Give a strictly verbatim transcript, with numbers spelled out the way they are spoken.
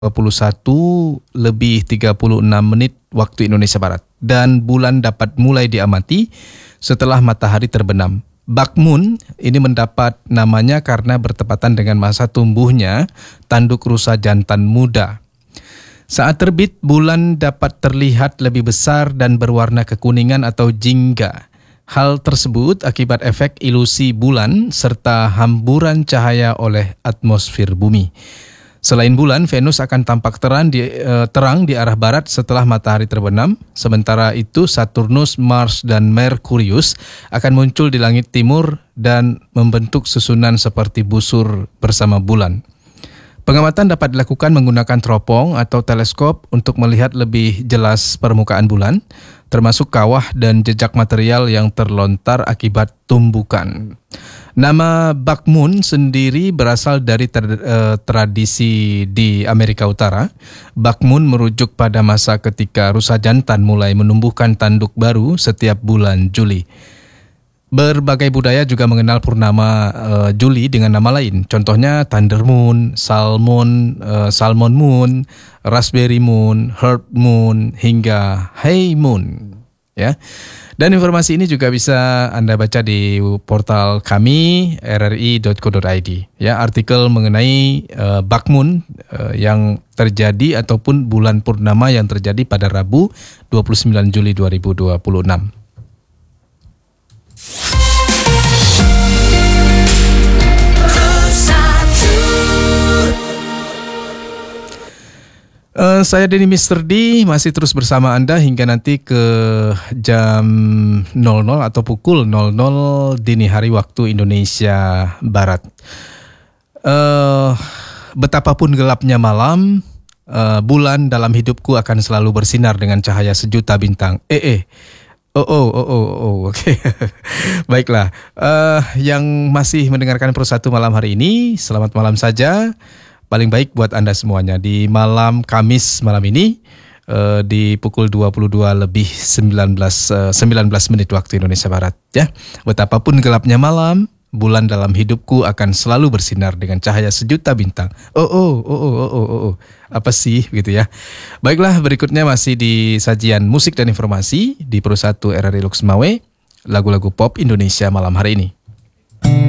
dua puluh satu lebih tiga puluh enam menit waktu Indonesia Barat, dan bulan dapat mulai diamati setelah matahari terbenam. Bak moon ini mendapat namanya karena bertepatan dengan masa tumbuhnya tanduk rusa jantan muda. Saat terbit, bulan dapat terlihat lebih besar dan berwarna kekuningan atau jingga. Hal tersebut akibat efek ilusi bulan serta hamburan cahaya oleh atmosfer bumi. Selain bulan, Venus akan tampak terang di, eh, terang di arah barat setelah matahari terbenam. Sementara itu, Saturnus, Mars, dan Merkurius akan muncul di langit timur dan membentuk susunan seperti busur bersama bulan. Pengamatan dapat dilakukan menggunakan teropong atau teleskop untuk melihat lebih jelas permukaan bulan, termasuk kawah dan jejak material yang terlontar akibat tumbukan. Nama bak moon sendiri berasal dari ter, eh, tradisi di Amerika Utara. Bak moon merujuk pada masa ketika rusa jantan mulai menumbuhkan tanduk baru setiap bulan Juli. Berbagai budaya juga mengenal purnama uh, Juli dengan nama lain. Contohnya Thunder Moon, Salmon, uh, Salmon Moon, Raspberry Moon, Herb Moon, hingga Hay Moon. Ya. Dan informasi ini juga bisa Anda baca di portal kami r r i dot co dot i d. Ya, artikel mengenai uh, bak moon uh, yang terjadi ataupun bulan purnama yang terjadi pada Rabu dua puluh sembilan Juli dua ribu dua puluh enam. Uh, saya Denny Mister D masih terus bersama Anda hingga nanti ke jam nol nol atau pukul nol nol dini hari waktu Indonesia Barat. Uh, betapapun gelapnya malam, uh, bulan dalam hidupku akan selalu bersinar dengan cahaya sejuta bintang. Eh eh. Oh oh oh oh oh oke. Okay. Baiklah. Uh, yang masih mendengarkan Persatu malam hari ini, selamat malam saja. Paling baik buat Anda semuanya di malam Kamis malam ini uh, di pukul dua puluh dua lebih sembilan belas, uh, sembilan belas menit waktu Indonesia Barat ya. Betapapun gelapnya malam, bulan dalam hidupku akan selalu bersinar dengan cahaya sejuta bintang. Oh oh oh oh oh oh, oh. Apa sih gitu ya. Baiklah, berikutnya masih di sajian musik dan informasi di Persatu R R I Lux Mawe, lagu-lagu pop Indonesia malam hari ini.